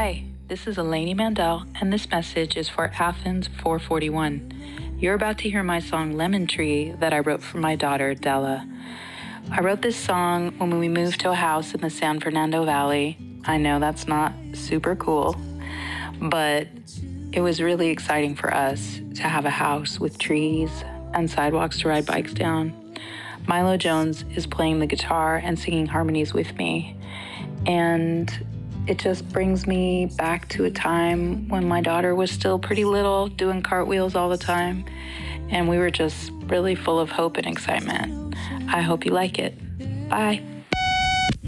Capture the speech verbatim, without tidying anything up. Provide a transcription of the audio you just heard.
Hi, this is Eleni Mandel, and this message is for Athens four forty-one. You're about to hear my song Lemon Tree that I wrote for my daughter, Della. I wrote this song when we moved to a house in the San Fernando Valley. I know that's not super cool, but it was really exciting for us to have a house with trees and sidewalks to ride bikes down. Milo Jones is playing the guitar and singing harmonies with me, and it just brings me back to a time when my daughter was still pretty little, doing cartwheels all the time, and we were just really full of hope and excitement. I hope you like it. Bye.